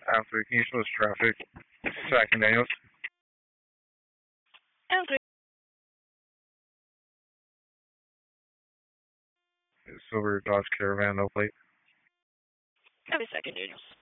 Absolutely. Can you show us traffic? Second Daniels. Okay. Silver Dodge Caravan, no plate. Have a second, Daniels.